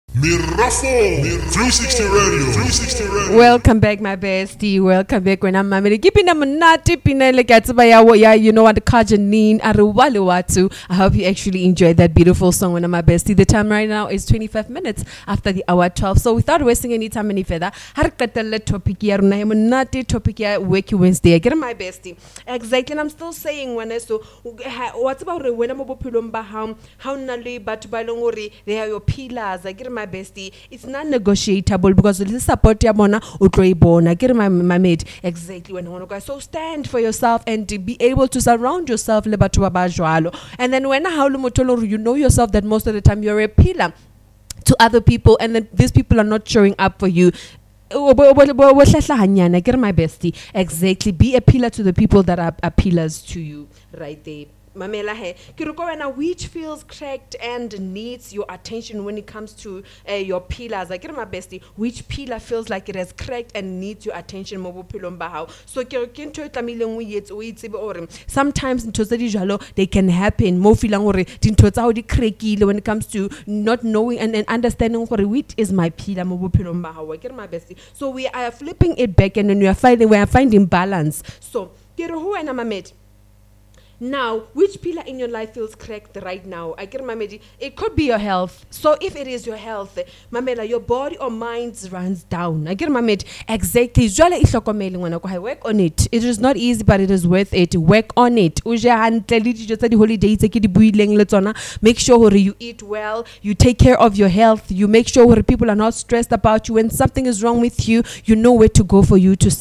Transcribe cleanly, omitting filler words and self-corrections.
Mirafo 360 Radio 360 Radio. Welcome back, my bestie. Welcome back when I'm mamele. Keeping them nati pinele katsaba ya you know what kajanin aruwale watu. I hope you actually enjoyed that beautiful song when I'm my bestie. The time right now is 25 minutes after the hour 12. So without wasting any time any further, harkatale topic ya runa nati topic ya Weki Wednesday. Get my bestie. Exactly. And I'm still saying when I so what's about when I'm bopilomba how nali but balongori they are your pillars. I get my bestie, it's not negotiable because the support ya bona utloibona. Get my mate. Exactly when I want to go. So stand for yourself and to be able to surround yourself le batho ba bajwalo. And then when you know yourself that most of the time you're a pillar to other people, and then these people are not showing up for you. Get my bestie. Exactly. Be a pillar to the people that are pillars to you right there. Mamela he kirukowena which feels cracked and needs your attention when it comes to your pillars. I get my bestie, which pillar feels like it has cracked and needs your attention mo bophelong ba hao. So kinto tlamileng o yetse o itsebe ore sometimes ntho tse di jalo they can happen mo feeling ore dintho tsa ho di crackile when it comes to not knowing and understanding ore which is my pillar mo bophelong ba hao. I get my bestie. So we are flipping it back and then we are finding balance. So kere ho wena mamedi. Now, which pillar in your life feels cracked right now? I get mamedi. It could be your health. So if it is your health, mamela, your body or mind runs down. I get mamedi. Exactly. Work on it. It is not easy, but it is worth it. Work on it. Make sure you eat well. You take care of your health. You make sure people are not stressed about you. When something is wrong with you, you know where to go for you to